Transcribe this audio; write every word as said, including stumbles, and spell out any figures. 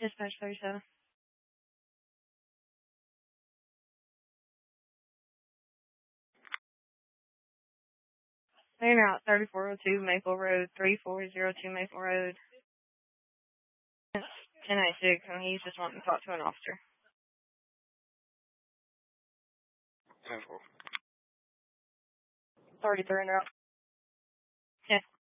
Dispatch thirty-seven. They're out thirty-four oh two Maple Road, three four zero two Maple Road. It's ten ninety-six, and he's just wanting to talk to an officer. ten four. thirty-three and out. Yeah.